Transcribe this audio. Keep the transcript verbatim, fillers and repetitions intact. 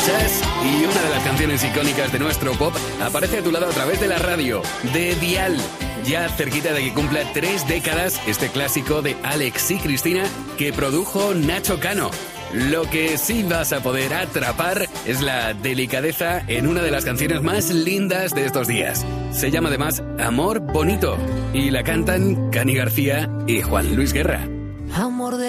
Y una de las canciones icónicas de nuestro pop aparece a tu lado a través de la radio, de Dial. Ya cerquita de que cumpla tres décadas este clásico de Alex y Cristina que produjo Nacho Cano. Lo que sí vas a poder atrapar es la delicadeza en una de las canciones más lindas de estos días. Se llama además Amor Bonito y la cantan Cani García y Juan Luis Guerra. Amor de